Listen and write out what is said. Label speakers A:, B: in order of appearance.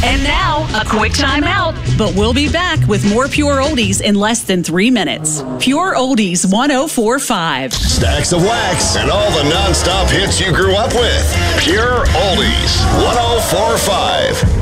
A: And now, a quick time out. But we'll be back with more Pure Oldies in less than 3 minutes. Pure Oldies 104.5.
B: Stacks of wax and all the non-stop hits you grew up with. Pure Oldies 104.5.